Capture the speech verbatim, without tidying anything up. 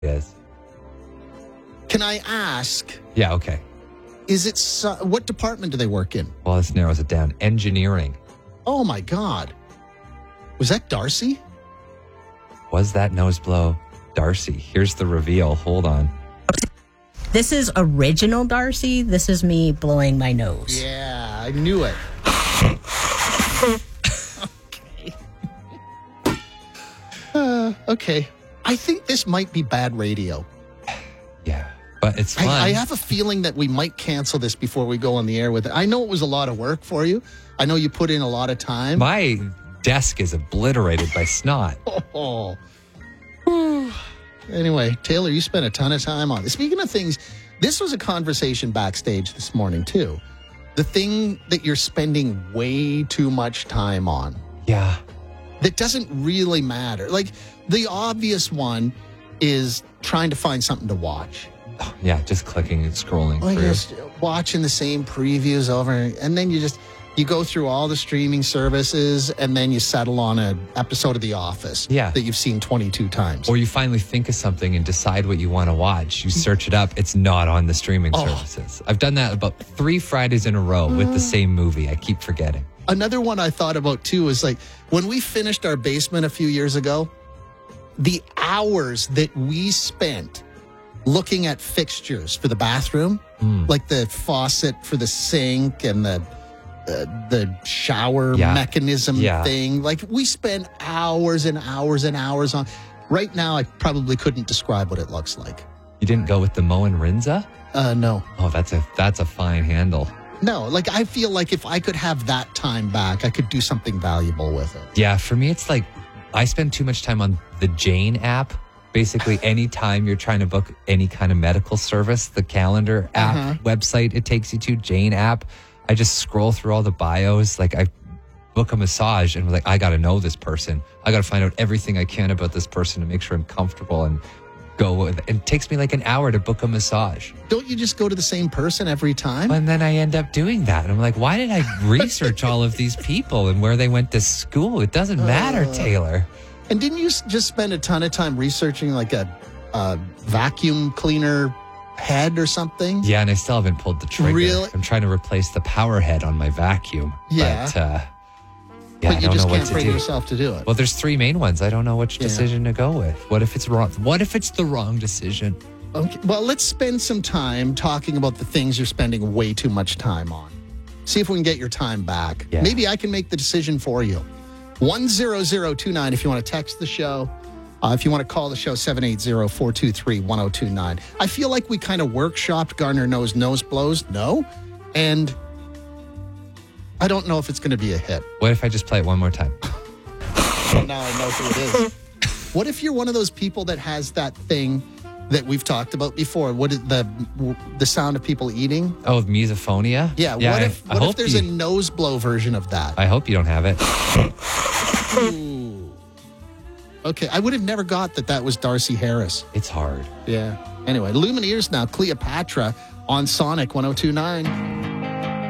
is. Can I ask? Yeah, okay. Is it so, what department do they work in? Well, this narrows it down. Engineering. Oh my God. Was that Darcy? Was that nose blow Darcy? Here's the reveal. Hold on. This is original Darcy. This is me blowing my nose. Yeah, I knew it. Okay. Uh, okay. I think this might be bad radio. Yeah, but it's fun. I, I have a feeling that we might cancel this before we go on the air with it. I know it was a lot of work for you. I know you put in a lot of time. My desk is obliterated by snot. Oh. Whew. Anyway, Taylor, you spent a ton of time on this. Speaking of things, this was a conversation backstage this morning, too. The thing that you're spending way too much time on. Yeah. That doesn't really matter. Like, the obvious one is trying to find something to watch. Oh, yeah, just clicking and scrolling Like, through. just watching the same previews over, and then you just... You go through all the streaming services, and then you settle on an episode of The Office Yeah. that you've seen twenty-two times. Or you finally think of something and decide what you want to watch. You search it up. It's not on the streaming Oh. services. I've done that about three Fridays in a row with the same movie. I keep forgetting. Another one I thought about, too, is like when we finished our basement a few years ago, the hours that we spent looking at fixtures for the bathroom, Mm. like the faucet for the sink and the uh, the shower Yeah. mechanism Yeah. thing. Like, we spend hours and hours and hours on. Right now, I probably couldn't describe what it looks like. You didn't go with the Moen Rinza? Uh, no. Oh, that's a that's a fine handle. No, like, I feel like if I could have that time back, I could do something valuable with it. Yeah, for me, it's like I spend too much time on the Jane app. Basically, anytime you're trying to book any kind of medical service, the calendar app Uh-huh. website it takes you to, Jane app, I just scroll through all the bios. Like, I book a massage and I'm like, I got to know this person. I got to find out everything I can about this person to make sure I'm comfortable and go with it. It takes me like an hour to book a massage. Don't you just go to the same person every time? And then I end up doing that. And I'm like, why did I research all of these people and where they went to school? It doesn't matter, Uh. Taylor. And didn't you s- just spend a ton of time researching like a, a vacuum cleaner head or something? Yeah, and I still haven't pulled the trigger. Really? I'm trying to replace the power head on my vacuum. Yeah. But, uh, yeah, But I you don't just know what can't to bring do. yourself to do it. Well, there's three main ones. I don't know which Yeah. decision to go with. What if it's wrong? What if it's the wrong decision? Okay. Well, let's spend some time talking about the things you're spending way too much time on. See if we can get your time back. Yeah. Maybe I can make the decision for you. one zero zero two nine if you want to text the show. Uh, if you want to call the show, seven eight zero, four two three, one zero two nine. I feel like we kind of workshopped Garner Knows Nose Blows. No. And I don't know if it's going to be a hit. What if I just play it one more time? Well, now I know who it is. What if you're one of those people that has that thing that we've talked about before? What is the the sound of people eating? Oh, misophonia? Yeah. yeah what I, if I what if hope there's you, a nose blow version of that? I hope you don't have it. Ooh. Okay, I would have never got that that was Darcy Harris. It's hard. Yeah. Anyway, Lumineers now, Cleopatra on Sonic one oh two nine.